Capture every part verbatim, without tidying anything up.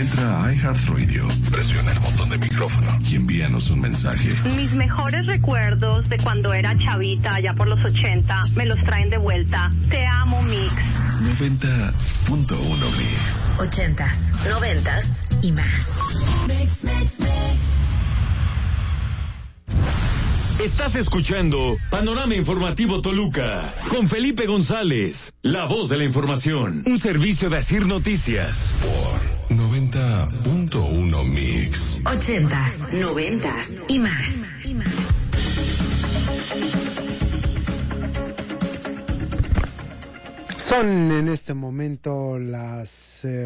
Entra a iHeartRadio, presiona el botón de micrófono y envíanos un mensaje. Mis mejores recuerdos de cuando era chavita, allá por los ochenta, me los traen de vuelta. Te amo, Mix. noventa punto uno Mix. Ochentas, noventas y más. Mix, mix, mix. Estás escuchando Panorama Informativo Toluca con Felipe González, la voz de la información, un servicio de Asir Noticias. Por noventa punto uno Mix. Ochentas, noventas y más. Y más. Son en este momento las eh,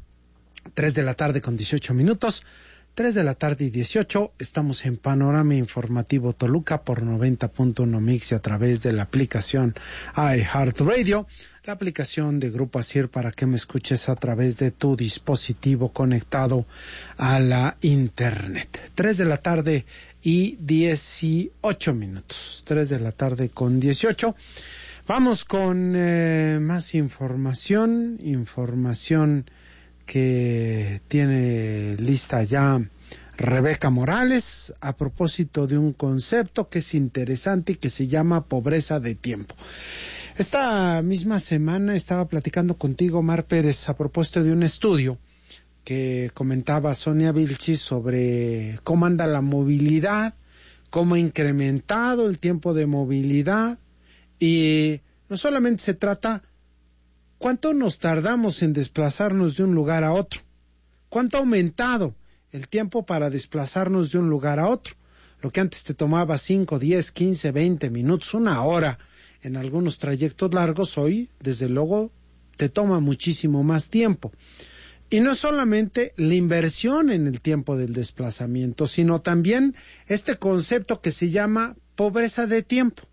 tres de la tarde con dieciocho minutos. tres de la tarde y dieciocho, estamos en Panorama Informativo Toluca por noventa punto uno Mix y a través de la aplicación iHeartRadio, la aplicación de Grupo Asir para que me escuches a través de tu dispositivo conectado a la internet. tres de la tarde y dieciocho minutos, tres de la tarde con dieciocho. Vamos con eh, más información, información que tiene lista ya Rebeca Morales a propósito de un concepto que es interesante y que se llama pobreza de tiempo. Esta misma semana estaba platicando contigo, Mar Pérez, a propósito de un estudio que comentaba Sonia Vilchis sobre cómo anda la movilidad, cómo ha incrementado el tiempo de movilidad, y no solamente se trata ¿cuánto nos tardamos en desplazarnos de un lugar a otro? ¿Cuánto ha aumentado el tiempo para desplazarnos de un lugar a otro? Lo que antes te tomaba cinco, diez, quince, veinte minutos, una hora en algunos trayectos largos, hoy, desde luego, te toma muchísimo más tiempo. Y no solamente la inversión en el tiempo del desplazamiento, sino también este concepto que se llama pobreza de tiempo.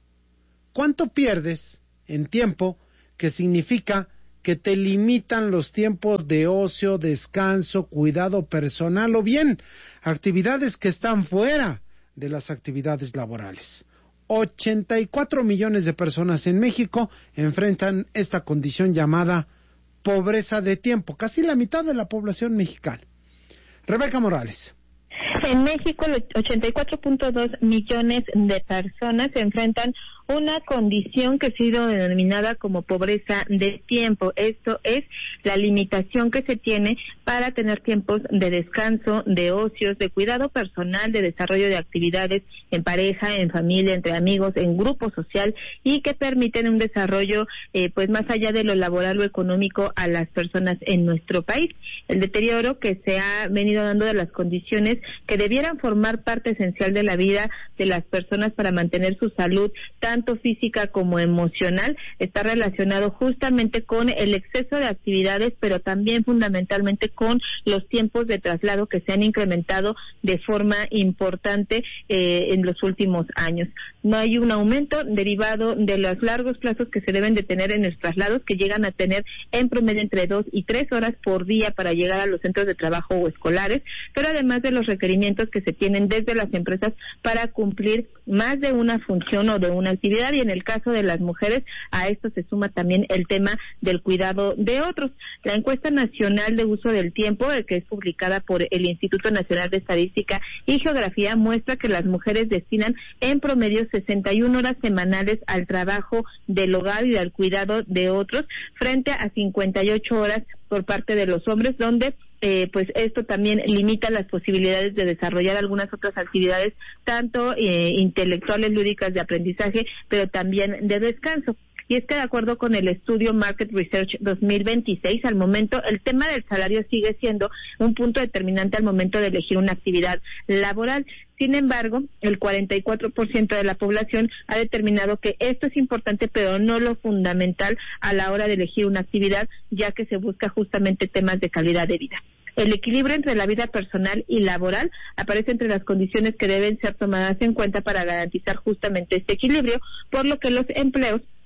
¿Cuánto pierdes en tiempo? Que significa que te limitan los tiempos de ocio, descanso, cuidado personal o bien actividades que están fuera de las actividades laborales. ochenta y cuatro millones de personas en México enfrentan esta condición llamada pobreza de tiempo, casi la mitad de la población mexicana. Rebeca Morales. En México, ochenta y cuatro punto dos millones de personas se enfrentan una condición que ha sido denominada como pobreza de tiempo. Esto es la limitación que se tiene para tener tiempos de descanso, de ocios, de cuidado personal, de desarrollo de actividades en pareja, en familia, entre amigos, en grupo social, y que permiten un desarrollo eh, pues más allá de lo laboral o económico a las personas en nuestro país. El deterioro que se ha venido dando de las condiciones que debieran formar parte esencial de la vida de las personas para mantener su salud, tanto física como emocional, está relacionado justamente con el exceso de actividades, pero también fundamentalmente con los tiempos de traslado que se han incrementado de forma importante eh, en los últimos años. No hay un aumento derivado de los largos plazos que se deben de tener en los traslados, que llegan a tener en promedio entre dos y tres horas por día para llegar a los centros de trabajo o escolares, pero además de los requerimientos que se tienen desde las empresas para cumplir más de una función o de una actividad, y en el caso de las mujeres a esto se suma también el tema del cuidado de otros. La encuesta nacional de uso del tiempo, que es publicada por el Instituto Nacional de Estadística y Geografía, muestra que las mujeres destinan en promedio sesenta y una horas semanales al trabajo del hogar y al cuidado de otros, frente a cincuenta y ocho horas por parte de los hombres, donde Eh, pues esto también limita las posibilidades de desarrollar algunas otras actividades, tanto eh, intelectuales, lúdicas, de aprendizaje, pero también de descanso. Y es que de acuerdo con el estudio Market Research dos mil veintiséis, al momento el tema del salario sigue siendo un punto determinante al momento de elegir una actividad laboral. Sin embargo, el cuarenta y cuatro por ciento de la población ha determinado que esto es importante, pero no lo fundamental a la hora de elegir una actividad, ya que se busca justamente temas de calidad de vida. El equilibrio entre la vida personal y laboral aparece entre las condiciones que deben ser tomadas en cuenta para garantizar justamente este equilibrio, por lo que los empleos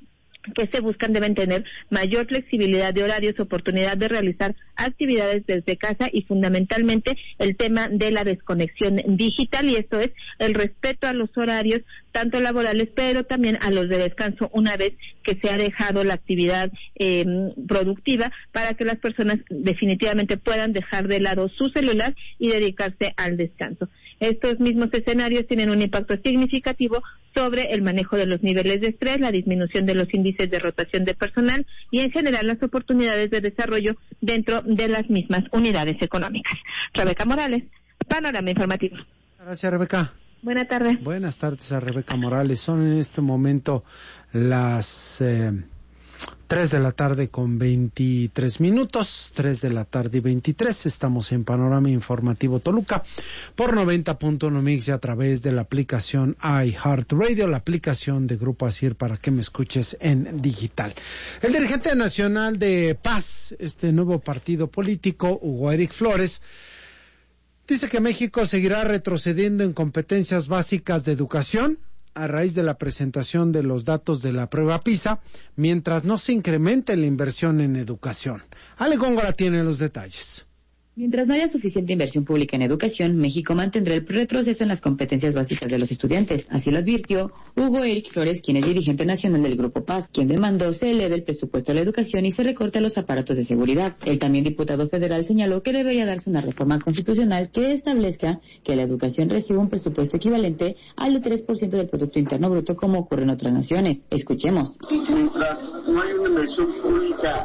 que se buscan deben tener mayor flexibilidad de horarios, oportunidad de realizar actividades desde casa y fundamentalmente el tema de la desconexión digital, y esto es el respeto a los horarios tanto laborales pero también a los de descanso una vez que se ha dejado la actividad eh, productiva, para que las personas definitivamente puedan dejar de lado su celular y dedicarse al descanso. Estos mismos escenarios tienen un impacto significativo sobre el manejo de los niveles de estrés, la disminución de los índices de rotación de personal y en general las oportunidades de desarrollo dentro de las mismas unidades económicas. Rebeca Morales, Panorama Informativo. Gracias, Rebeca. Buenas tardes. Buenas tardes a Rebeca Morales. Son en este momento las eh, tres de la tarde con veintitrés minutos, tres de la tarde y veintitrés. Estamos en Panorama Informativo Toluca por noventa punto uno Mix y a través de la aplicación iHeartRadio, la aplicación de Grupo Asir para que me escuches en digital. El dirigente nacional de Paz, este nuevo partido político, Hugo Eric Flores, dice que México seguirá retrocediendo en competencias básicas de educación a raíz de la presentación de los datos de la prueba PISA, mientras no se incremente la inversión en educación. Ale Góngora tiene los detalles. Mientras no haya suficiente inversión pública en educación, México mantendrá el retroceso en las competencias básicas de los estudiantes. Así lo advirtió Hugo Eric Flores, quien es dirigente nacional del Grupo Paz, quien demandó se eleve el presupuesto a la educación y se recorte los aparatos de seguridad. El también diputado federal señaló que debería darse una reforma constitucional que establezca que la educación reciba un presupuesto equivalente al tres por ciento del Producto Interno Bruto, como ocurre en otras naciones. Escuchemos. Mientras no hay una inversión pública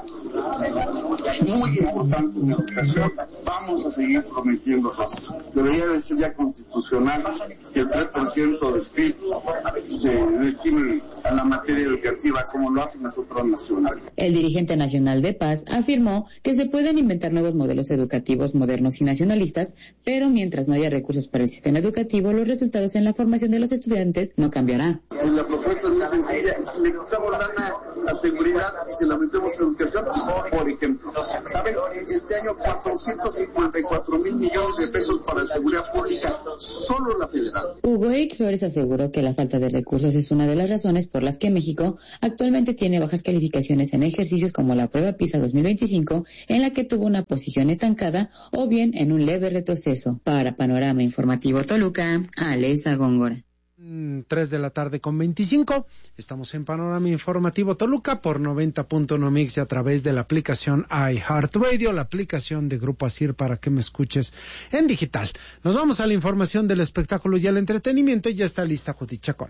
muy importante en educación, vamos a seguir prometiéndonos. Debería de ser ya constitucional que el tres por ciento del P I B se destine a la materia educativa como lo hacen las otras naciones. El dirigente nacional de Paz afirmó que se pueden inventar nuevos modelos educativos modernos y nacionalistas, pero mientras no haya recursos para el sistema educativo, los resultados en la formación de los estudiantes no cambiarán. La propuesta es muy sencilla. Si le quitamos lana a seguridad y se la metemos a educación, por ejemplo, ¿saben? Este año cuatrocientos cincuenta y cuatro mil millones de pesos para seguridad pública, solo la federal. Hugo Eric Flores aseguró que la falta de recursos es una de las razones por las que México actualmente tiene bajas calificaciones en ejercicios como la prueba PISA dos mil veinticinco, en la que tuvo una posición estancada o bien en un leve retroceso. Para Panorama Informativo Toluca, Alesa Góngora. tres de la tarde con veinticinco. Estamos en Panorama Informativo Toluca por noventa punto uno Mix y a través de la aplicación iHeartRadio, la aplicación de Grupo Asir para que me escuches en digital. Nos vamos a la información del espectáculo y el entretenimiento y ya está lista Judith Chacón.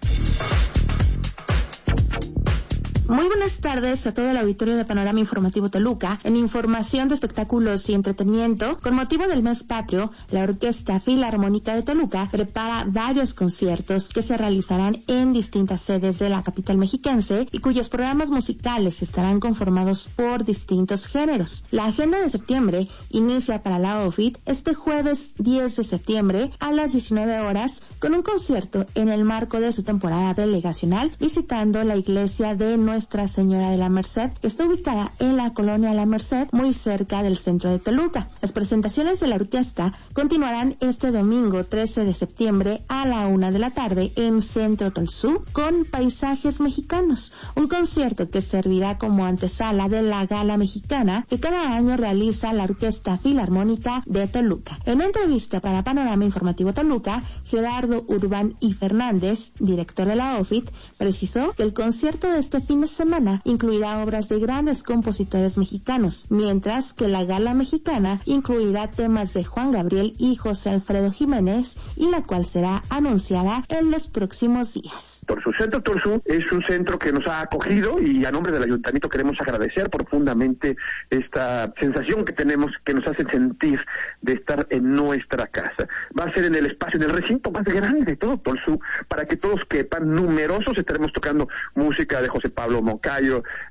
Muy buenas tardes a todo el auditorio de Panorama Informativo Toluca. En información de espectáculos y entretenimiento, con motivo del mes patrio, la Orquesta Filarmónica de Toluca prepara varios conciertos que se realizarán en distintas sedes de la capital mexiquense y cuyos programas musicales estarán conformados por distintos géneros. La agenda de septiembre inicia para la O F I T este jueves diez de septiembre a las diecinueve horas con un concierto en el marco de su temporada delegacional visitando la iglesia de Nuestra Nuestra Señora de la Merced, que está ubicada en la colonia La Merced, muy cerca del centro de Toluca. Las presentaciones de la orquesta continuarán este domingo trece de septiembre a la una de la tarde en Centro Tolsú con Paisajes Mexicanos, un concierto que servirá como antesala de la gala mexicana que cada año realiza la Orquesta Filarmónica de Toluca. En entrevista para Panorama Informativo Toluca, Gerardo Urbán y Fernández, director de la O F I T, precisó que el concierto de este fin de semana incluirá obras de grandes compositores mexicanos, mientras que la gala mexicana incluirá temas de Juan Gabriel y José Alfredo Jiménez, y la cual será anunciada en los próximos días. Tolsú Centro Tolsú es un centro que nos ha acogido y a nombre del ayuntamiento queremos agradecer profundamente esta sensación que tenemos, que nos hace sentir de estar en nuestra casa. Va a ser en el espacio, en el recinto más grande de todo Tolsú, para que todos quepan numerosos. Estaremos tocando música de José Pablo Moncayo,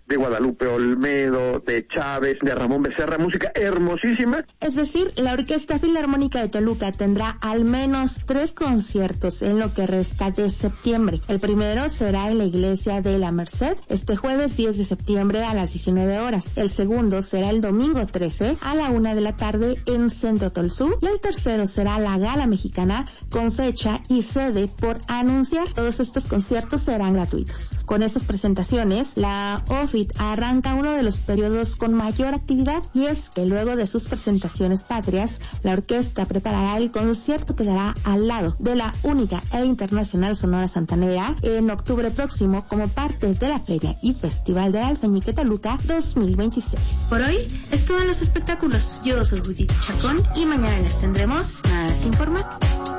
de Guadalupe Olmedo, de Chávez, de Ramón Becerra, música hermosísima. Es decir, la Orquesta Filarmónica de Toluca tendrá al menos tres conciertos en lo que resta de septiembre. El primero será en la Iglesia de la Merced, este jueves diez de septiembre a las diecinueve horas. El segundo será el domingo trece a la una de la tarde en Centro Tolsú. Y el tercero será la Gala Mexicana, con fecha y sede por anunciar. Todos estos conciertos serán gratuitos. Con estas presentaciones, la O F I T arranca uno de los periodos con mayor actividad, y es que luego de sus presentaciones patrias, la orquesta preparará el concierto que dará al lado de la única e internacional Sonora Santanera en octubre próximo como parte de la Feria y Festival de Alfeñique Toluca dos mil veintiséis. Por hoy es todo en los espectáculos. Yo soy Judith Chacón y mañana les tendremos más información.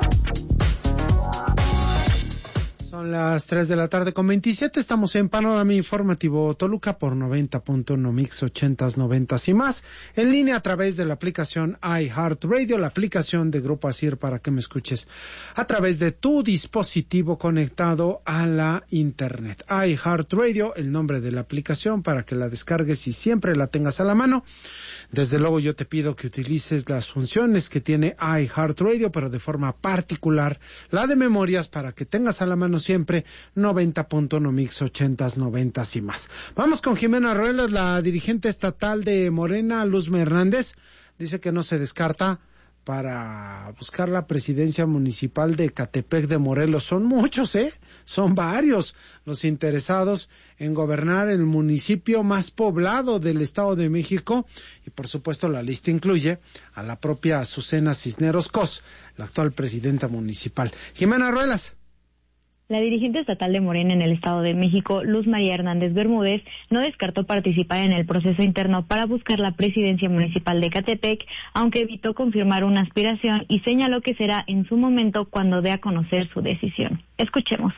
Son las tres de la tarde con veintisiete, estamos en Panorama Informativo Toluca por noventa punto uno Mix ochentas, noventas y más, en línea a través de la aplicación iHeartRadio, la aplicación de Grupo Asir para que me escuches a través de tu dispositivo conectado a la internet. iHeartRadio, el nombre de la aplicación para que la descargues y siempre la tengas a la mano. Desde luego yo te pido que utilices las funciones que tiene iHeartRadio, pero de forma particular la de memorias para que tengas a la mano siempre noventa punto uno Mix ochentas, noventas y más. Vamos con Jimena Ruelas, la dirigente estatal de Morena, Luzma Hernández. Dice que no se descarta para buscar la presidencia municipal de Ecatepec de Morelos. Son muchos, ¿eh? Son varios los interesados en gobernar el municipio más poblado del Estado de México, y por supuesto la lista incluye a la propia Azucena Cisneros Cos, la actual presidenta municipal. Jimena Ruelas. La dirigente estatal de Morena en el Estado de México, Luz María Hernández Bermúdez, no descartó participar en el proceso interno para buscar la presidencia municipal de Ecatepec, aunque evitó confirmar una aspiración y señaló que será en su momento cuando dé a conocer su decisión. Escuchemos.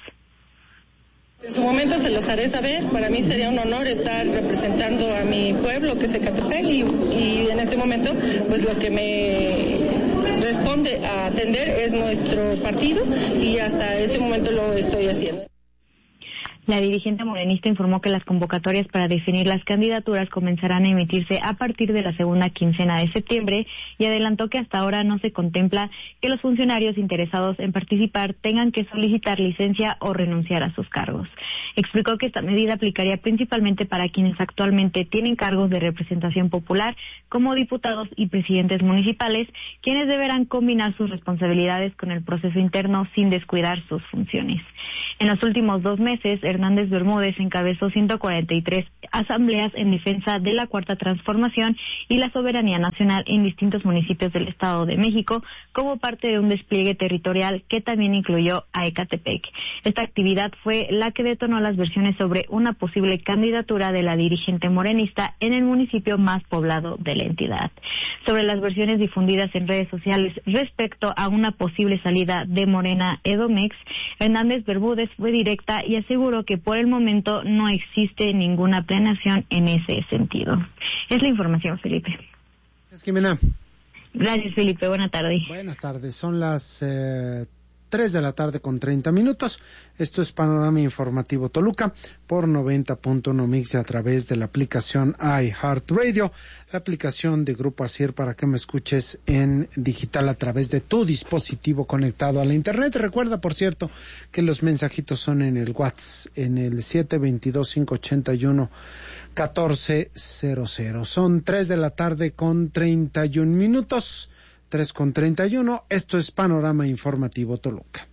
En su momento se los haré saber. Para mí sería un honor estar representando a mi pueblo, que es Ecatepec, y, y en este momento, pues lo que me responde a atender es nuestro partido, y hasta este momento lo estoy haciendo. La dirigente morenista informó que las convocatorias para definir las candidaturas comenzarán a emitirse a partir de la segunda quincena de septiembre, y adelantó que hasta ahora no se contempla que los funcionarios interesados en participar tengan que solicitar licencia o renunciar a sus cargos. Explicó que esta medida aplicaría principalmente para quienes actualmente tienen cargos de representación popular, como diputados y presidentes municipales, quienes deberán combinar sus responsabilidades con el proceso interno sin descuidar sus funciones. En los últimos dos meses, Hernández Bermúdez encabezó ciento cuarenta y tres asambleas en defensa de la Cuarta Transformación y la soberanía nacional en distintos municipios del Estado de México, como parte de un despliegue territorial que también incluyó a Ecatepec. Esta actividad fue la que detonó las versiones sobre una posible candidatura de la dirigente morenista en el municipio más poblado de la entidad. Sobre las versiones difundidas en redes sociales respecto a una posible salida de Morena Edomex, Hernández Bermúdez fue directa y aseguró que por el momento no existe ninguna planeación en ese sentido. Es la información, Felipe. Gracias, Jimena. Gracias, Felipe. Buenas tardes. Buenas tardes. Son las eh, tres de la tarde con treinta minutos. Esto es Panorama Informativo Toluca por noventa punto uno Mix a través de la aplicación iHeartRadio, la aplicación de Grupo Asir para que me escuches en digital a través de tu dispositivo conectado a la internet. Recuerda, por cierto, que los mensajitos son en el WhatsApp, en el siete dos dos, cinco ocho uno, uno cuatro cero cero. Son tres de la tarde con treinta y un minutos. tres con treinta y uno, esto es Panorama Informativo Toluca.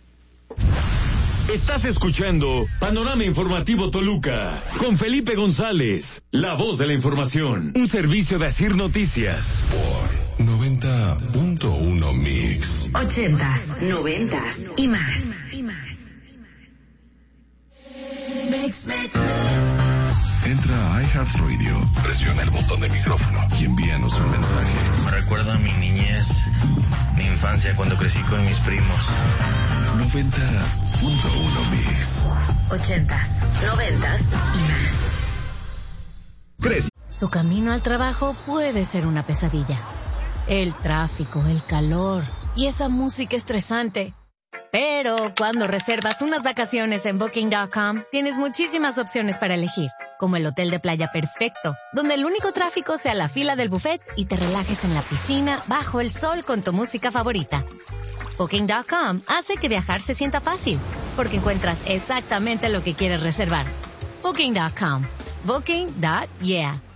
Estás escuchando Panorama Informativo Toluca con Felipe González, la voz de la información, un servicio de Asir Noticias. Por noventa punto uno Mix. Ochentas, noventas y más. Y más. Mix, mix. Entra a iHeartRadio, presiona el botón de micrófono y envíanos un mensaje. Me recuerda a mi niñez, mi infancia cuando crecí con mis primos. noventa punto uno Mix. Ochentas, noventas y más. Crece. Tu camino al trabajo puede ser una pesadilla. El tráfico, el calor y esa música estresante. Pero cuando reservas unas vacaciones en Booking punto com, tienes muchísimas opciones para elegir. como el hotel de playa perfecto, donde el único tráfico sea la fila del buffet y te relajes en la piscina bajo el sol con tu música favorita. Booking punto com hace que viajar se sienta fácil, porque encuentras exactamente lo que quieres reservar. Booking punto com. Booking. Yeah.